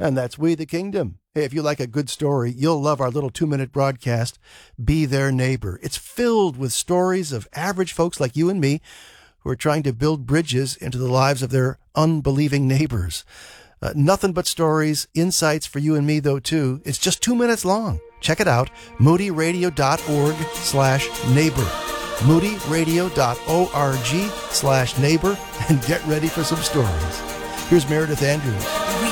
And that's We the Kingdom. Hey, if you like a good story, you'll love our little 2-minute broadcast, Be Their Neighbor. It's filled with stories of average folks like you and me who are trying to build bridges into the lives of their unbelieving neighbors. Nothing but stories, insights for you and me, though, too. It's just 2 minutes long. Check it out, moodyradio.org/neighbor. moodyradio.org/neighbor, and get ready for some stories. Here's Meredith Andrews.